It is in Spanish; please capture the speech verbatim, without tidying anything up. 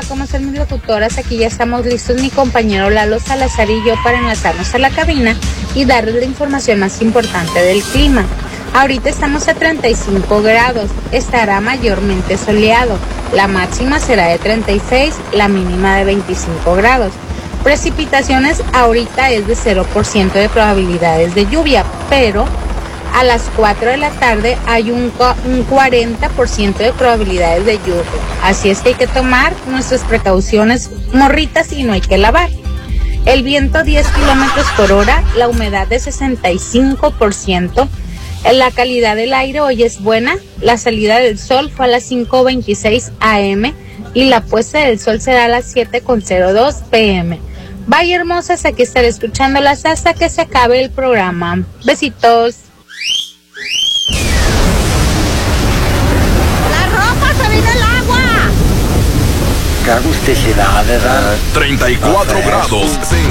como ser mis locutoras, aquí ya estamos listos mi compañero Lalo Salazar y yo para enlazarnos a la cabina y darles la información más importante del clima. Ahorita estamos a treinta y cinco grados, estará mayormente soleado, la máxima será de treinta y seis, la mínima de veinticinco grados. Precipitaciones ahorita es de cero por ciento de probabilidades de lluvia, pero a las cuatro de la tarde hay un, un cuarenta por ciento de probabilidades de lluvia. Así es que hay que tomar nuestras precauciones, morritas, y no hay que lavar. El viento diez kilómetros por hora, la humedad de sesenta y cinco por ciento. La calidad del aire hoy es buena. La salida del sol fue a las cinco veintiséis a eme y la puesta del sol será a las siete cero dos pe eme. Vaya hermosas, aquí estaré escuchándolas hasta que se acabe el programa. Besitos. ¡La ropa se viene el agua! Qué agusticidad, ¿verdad? treinta y cuatro grados.